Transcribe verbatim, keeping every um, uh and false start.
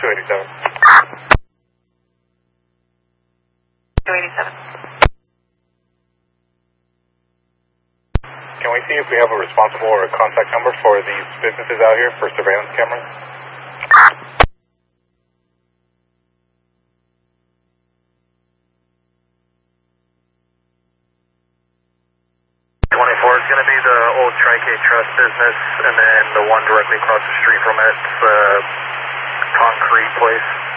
two eighty-seven. two eighty-seven. Can we see if we have a responsible or a contact number for these businesses out here for surveillance cameras? twenty-four is going to be the old Tri-K Trust business, and then the one directly across the street from it, the concrete place.